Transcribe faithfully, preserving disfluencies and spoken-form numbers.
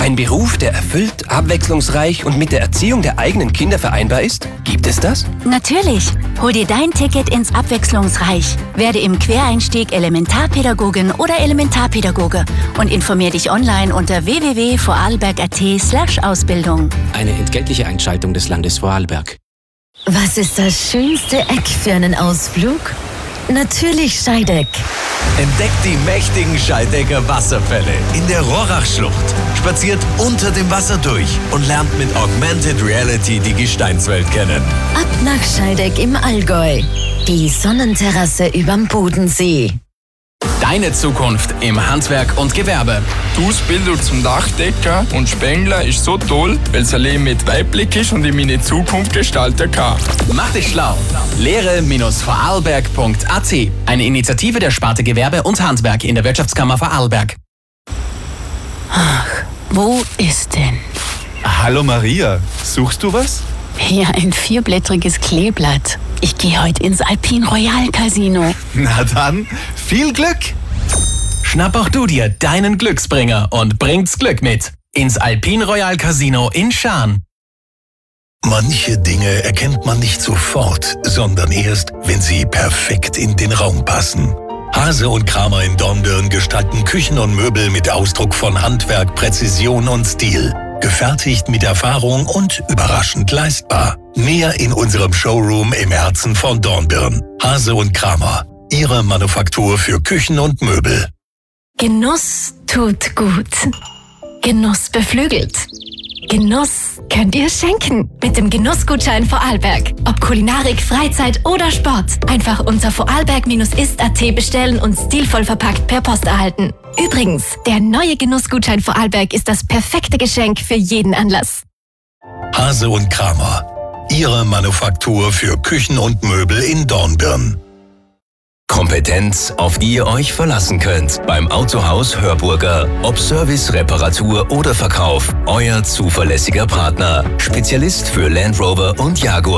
Ein Beruf, der erfüllt, abwechslungsreich und mit der Erziehung der eigenen Kinder vereinbar ist? Gibt es das? Natürlich. Hol dir dein Ticket ins Abwechslungsreich. Werde im Quereinstieg Elementarpädagogin oder Elementarpädagoge und informier dich online unter w w w punkt vorarlberg punkt a t slash Ausbildung. Eine entgeltliche Einschaltung des Landes Vorarlberg. Was ist das schönste Eck für einen Ausflug? Natürlich Scheideck. Entdeckt die mächtigen Scheidecker Wasserfälle in der Rohrachschlucht. Spaziert unter dem Wasser durch und lernt mit Augmented Reality die Gesteinswelt kennen. Ab nach Scheideck im Allgäu. Die Sonnenterrasse überm Bodensee. Deine Zukunft im Handwerk und Gewerbe. Die Ausbildung zum Dachdecker und Spengler ist so toll, weil es ein Leben mit Weitblick ist und ich meine Zukunft gestalten kann. Mach dich schlau. Lehre Vorarlberg punkt a t. Eine Initiative der Sparte Gewerbe und Handwerk in der Wirtschaftskammer Vorarlberg. Ach, wo ist denn? Hallo Maria, suchst du was? Hier ein vierblättriges Kleeblatt. Ich gehe heute ins Alpine Royal Casino. Na dann, viel Glück! Schnapp auch du dir deinen Glücksbringer und bringt's Glück mit ins Alpine Royal Casino in Schaan. Manche Dinge erkennt man nicht sofort, sondern erst, wenn sie perfekt in den Raum passen. Hase und Kramer in Dornbirn gestalten Küchen und Möbel mit Ausdruck von Handwerk, Präzision und Stil. Gefertigt mit Erfahrung und überraschend leistbar. Mehr in unserem Showroom im Herzen von Dornbirn. Hase und Kramer, Ihre Manufaktur für Küchen und Möbel. Genuss tut gut. Genuss beflügelt. Genuss könnt ihr schenken mit dem Genussgutschein Vorarlberg. Ob Kulinarik, Freizeit oder Sport. Einfach unter vorarlberg Bindestrich ist punkt a t bestellen und stilvoll verpackt per Post erhalten. Übrigens, der neue Genussgutschein Vorarlberg ist das perfekte Geschenk für jeden Anlass. Hase und Kramer, Ihre Manufaktur für Küchen und Möbel in Dornbirn. Kompetenz, auf die ihr euch verlassen könnt. Beim Autohaus Hörburger. Ob Service, Reparatur oder Verkauf. Euer zuverlässiger Partner. Spezialist für Land Rover und Jaguar.